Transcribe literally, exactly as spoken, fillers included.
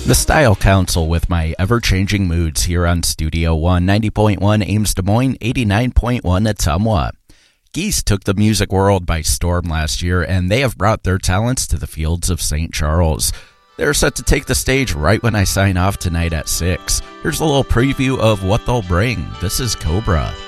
The Style Council with my ever-changing moods here on Studio One, ninety point one Ames, Des Moines, eighty-nine point one Ottumwa. Geese took the music world by storm last year, and they have brought their talents to the fields of Saint Charles. They're set to take the stage right when I sign off tonight at six. Here's a little preview of what they'll bring. This is Cobra.